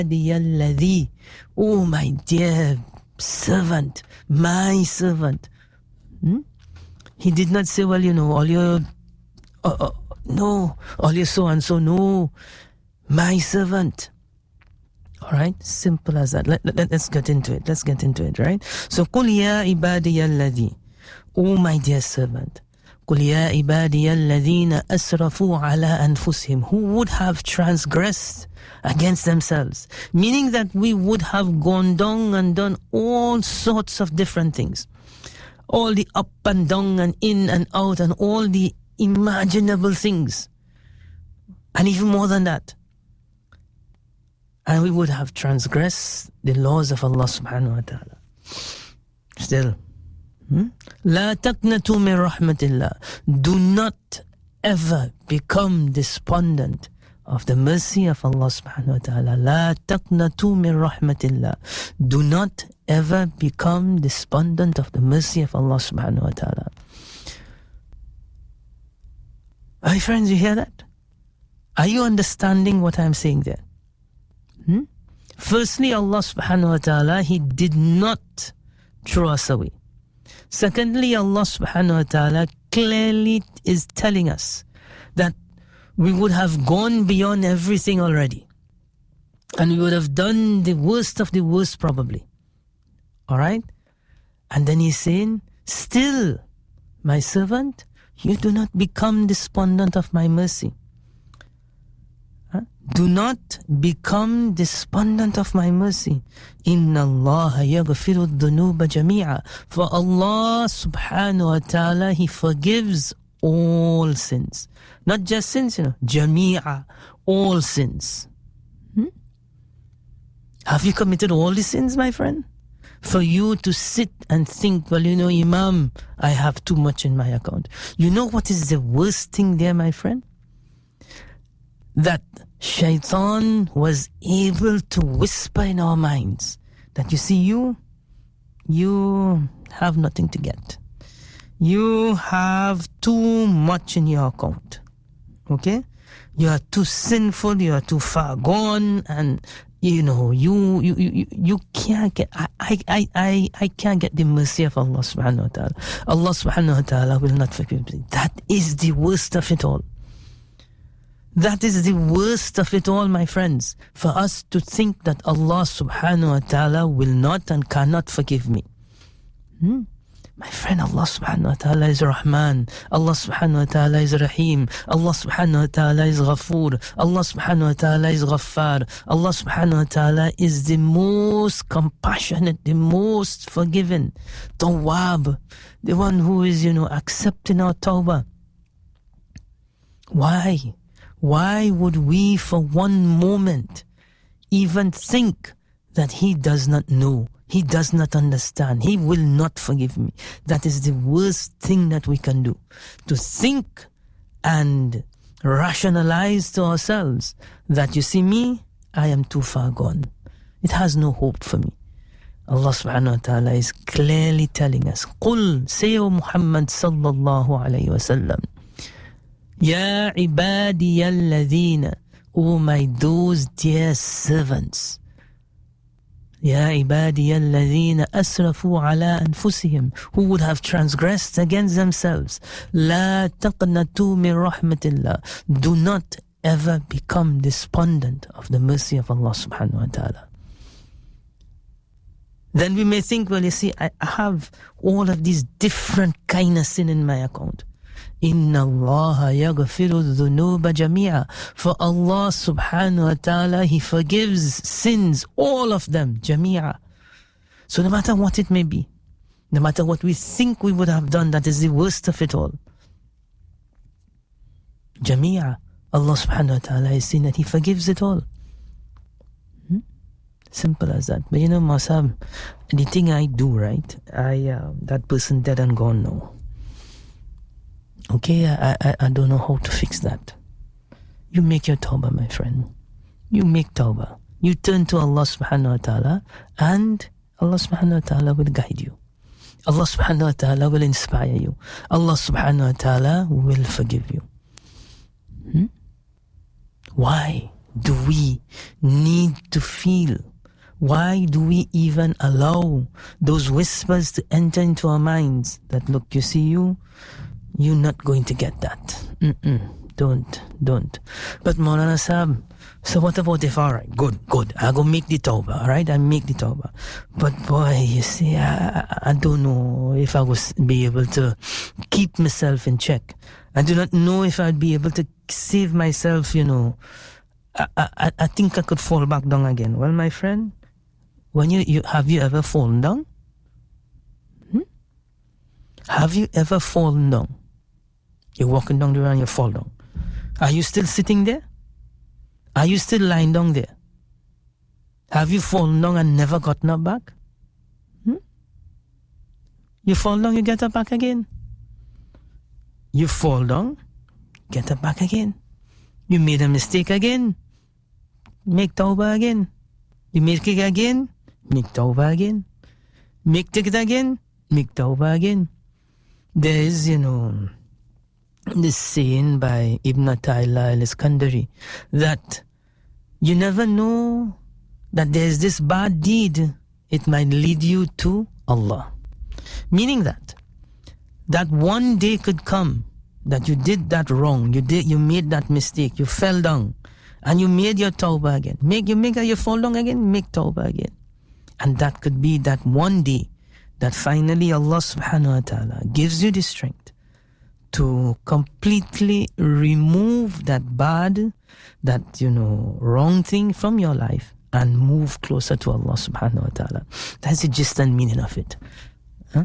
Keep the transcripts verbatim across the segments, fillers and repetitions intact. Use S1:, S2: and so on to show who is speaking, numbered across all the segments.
S1: Alladhi, oh my dear servant, my servant. Hmm? He did not say, well, you know, all your, uh, uh, no, all your so and so, no, my servant. All right, simple as that. Let, let, let's get into it. Let's get into it, right? So, قُلْ يَا عِبَادِيَ الَّذِي, oh my dear servant. قُلْ يَا عِبَادِيَ الَّذِينَ أَسْرَفُوا عَلَىٰ أَنفُسِهِمْ, who would have transgressed against themselves, meaning that we would have gone down and done all sorts of different things, all the up and down and in and out and all the imaginable things, and even more than that, and we would have transgressed the laws of Allah subhanahu wa ta'ala. Still, لا تقنطوا من رحمة الله, do not ever become despondent of the mercy of Allah subhanahu wa ta'ala. لا تقنطوا من رحمة الله, do not ever become despondent of the mercy of Allah subhanahu wa ta'ala. My friends, you hear that? Are you understanding what I'm saying there? Hmm? Firstly, Allah subhanahu wa ta'ala, He did not throw us away. Secondly, Allah subhanahu wa ta'ala clearly is telling us that we would have gone beyond everything already. And we would have done the worst of the worst probably. Alright? And then He's saying, still, my servant, you do not become despondent of my mercy. Huh? Do not become despondent of my mercy. Inna Allah yaghfiru dhunuba jami'a. For Allah subhanahu wa ta'ala, He forgives all sins. Not just sins, you know. Jami'a, all sins. Hmm? Have you committed all the sins, my friend? For you to sit and think, well, you know, Imam, I have too much in my account. You know what is the worst thing there, my friend? That Shaitan was able to whisper in our minds that, you see, you, you have nothing to get. You have too much in your account. Okay? You are too sinful, you are too far gone, and you know, you you you, you can't get I, I, I, I can't get the mercy of Allah subhanahu wa ta'ala. Allah subhanahu wa ta'ala will not forgive me. That is the worst of it all. That is the worst of it all, my friends. For us to think that Allah subhanahu wa ta'ala will not and cannot forgive me. Hmm? My friend, Allah subhanahu wa ta'ala is Rahman. Allah subhanahu wa ta'ala is Rahim. Allah subhanahu wa ta'ala is Ghafoor. Allah subhanahu wa ta'ala is Ghaffar. Allah subhanahu wa ta'ala is the most compassionate, the most forgiving. Tawwab, the one who is, you know, accepting our tawbah. Why? Why would we for one moment even think that He does not know? He does not understand. He will not forgive me. That is the worst thing that we can do. To think and rationalize to ourselves that, you see, me, I am too far gone. It has no hope for me. Allah subhanahu wa ta'ala is clearly telling us, قُلْ, say, O Muhammad sallallahu alayhi wa sallam, Ya ibadiya alladhina, O my those dear servants, Ya ibadiya alladhina asrafu ala anfusihim, who would have transgressed against themselves. La taqnatu min rahmatillah. Do not ever become despondent of the mercy of Allah subhanahu wa ta'ala. Then we may think, well, you see, I have all of these different kind of sin in my account. Inna Allah yaghfiru dhunuba jami'a. For Allah subhanahu wa ta'ala, He forgives sins, all of them, jami'a. So no matter what it may be, no matter what we think we would have done, that is the worst of it all, jami'a, Allah subhanahu wa ta'ala is saying that He forgives it all. Hmm? Simple as that. But you know, Masab, the thing I do, right, I uh, that person dead and gone now. Okay, I, I I don't know how to fix that. You make your tawbah, my friend. You make tawbah. You turn to Allah subhanahu wa ta'ala, and Allah subhanahu wa ta'ala will guide you. Allah subhanahu wa ta'ala will inspire you. Allah subhanahu wa ta'ala will forgive you. Hmm? Why? do we need to feel? Why do we even allow those whispers to enter into our minds that, look, you see you, you're not going to get that. Mm-mm, don't, don't. But Maulana Sahib, so what about if, all right, good, good, I go make the tawbah, all right, I make the tawbah. But boy, you see, I, I don't know if I will be able to keep myself in check. I do not know if I'd be able to save myself, you know. I, I, I think I could fall back down again. Well, my friend, when you, you have you ever fallen down? Hmm? Have you ever fallen down? You're walking down the road and you fall down. Are you still sitting there? Are you still lying down there? Have you fallen down and never gotten up back? Hmm? You fall down, you get up back again. You fall down, get up back again. You made a mistake again, make tawbah again. You make it again, make tawbah again. Make it again, make tawbah again. There is, you know, this saying by Ibn Ata'illah al-Iskandari that you never know that there's this bad deed, it might lead you to Allah. Meaning that, that one day could come that you did that wrong, you did, you made that mistake, you fell down, and you made your tawbah again. Make you make you fall down again, make tawbah again. And that could be that one day that finally Allah subhanahu wa ta'ala gives you the strength to completely remove that bad, that, you know, wrong thing from your life and move closer to Allah subhanahu wa ta'ala. That's the gist and meaning of it. Huh?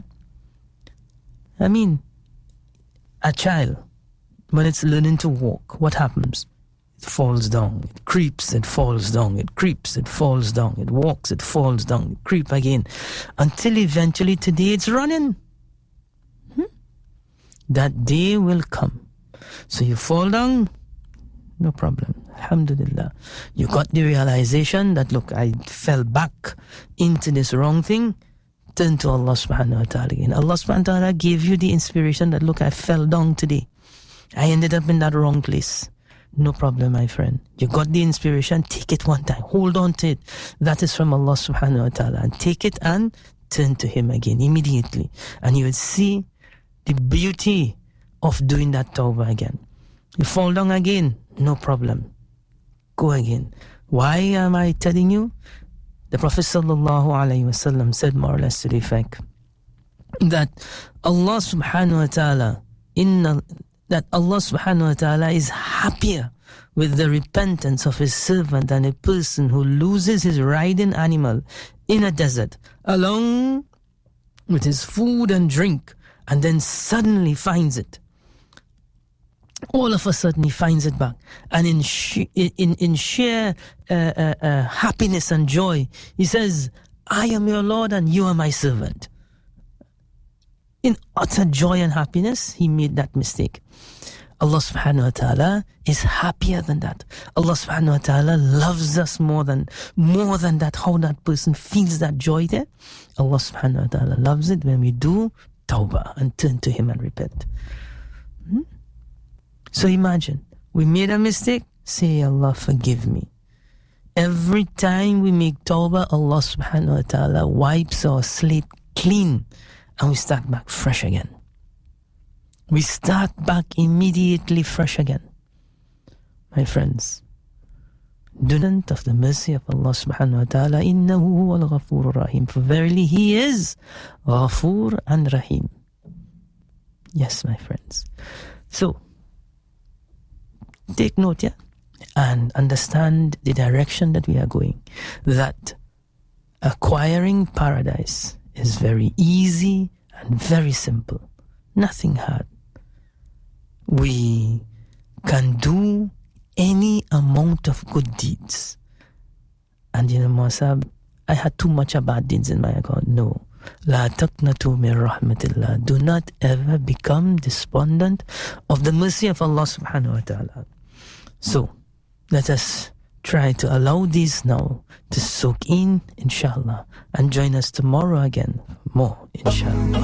S1: I mean, a child, when it's learning to walk, what happens? It falls down, it creeps, it falls down, it creeps, it falls down, it walks, it falls down, it creeps again, until eventually today it's running. Hmm? That day will come. So you fall down, no problem. Alhamdulillah. You got the realization that, look, I fell back into this wrong thing. Turn to Allah subhanahu wa ta'ala again. Allah subhanahu wa ta'ala gave you the inspiration that, look, I fell down today. I ended up in that wrong place. No problem, my friend. You got the inspiration, take it one time. Hold on to it. That is from Allah subhanahu wa ta'ala. And take it and turn to Him again immediately. And you will see the beauty of doing that tawbah again. You fall down again, no problem. Go again. Why am I telling you? The Prophet sallallahu alayhi wasallam said more or less to the effect that Allah subhanahu wa ta'ala inna that Allah subhanahu wa ta'ala is happier with the repentance of His servant than a person who loses his riding animal in a desert along with his food and drink and then suddenly finds it. All of a sudden he finds it back, and in sh- in in sheer uh, uh, uh, happiness and joy he says, I am your Lord and you are my servant. In utter joy and happiness he made that mistake. Allah subhanahu wa ta'ala is happier than that. Allah subhanahu wa ta'ala loves us more than more than that. How that person feels that joy there, Allah subhanahu wa ta'ala loves it when we do tawbah and turn to Him and repent. Hmm? So imagine, we made a mistake, say, Allah forgive me. Every time we make tawbah, Allah subhanahu wa ta'ala wipes our slate clean and we start back fresh again. We start back immediately fresh again. My friends, do not of the mercy of Allah subhanahu wa ta'ala, innahu huwal ghafur rahim. For verily He is Ghafur and Rahim. Yes, my friends. So, take note, yeah, and understand the direction that we are going. That acquiring paradise is very easy and very simple. Nothing hard. We can do any amount of good deeds. And you know, Masab, I had too much of bad deeds in my account. No. La taqnatu min rahmatillah. Do not ever become despondent of the mercy of Allah subhanahu wa ta'ala. So, let us try to allow these now to soak in, inshallah, and join us tomorrow again for more, inshallah.